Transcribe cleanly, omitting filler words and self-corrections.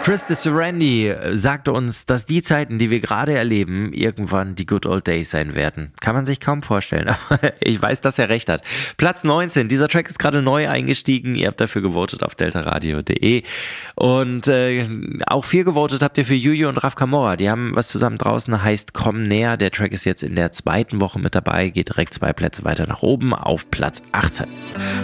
Chris Desurandy sagte uns, dass die Zeiten, die wir gerade erleben, irgendwann die Good Old Days sein werden. Kann man sich kaum vorstellen, aber ich weiß, dass er recht hat. Platz 19, dieser Track ist gerade neu eingestiegen. Ihr habt dafür gewotet auf deltaradio.de und auch 4 gewotet habt ihr für Juju und Raf Camora. Die haben was zusammen draußen, heißt Komm näher. Der Track ist jetzt in der 2. Woche mit dabei, geht direkt 2 Plätze weiter nach oben auf Platz 18.